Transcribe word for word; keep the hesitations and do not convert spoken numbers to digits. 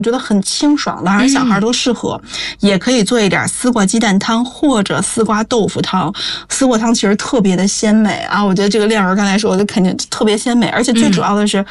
我觉得很清爽，老人小孩都适合、嗯、也可以做一点丝瓜鸡蛋汤或者丝瓜豆腐汤。丝瓜汤其实特别的鲜美啊，我觉得这个亮儿刚才说的肯定特别鲜美，而且最主要的是